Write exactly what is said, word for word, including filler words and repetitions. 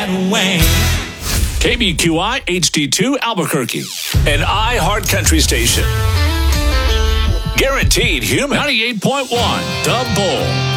that way. K B Q I H D two Albuquerque, an iHeart Country station. Guaranteed human. ninety-eight point one, The Bull.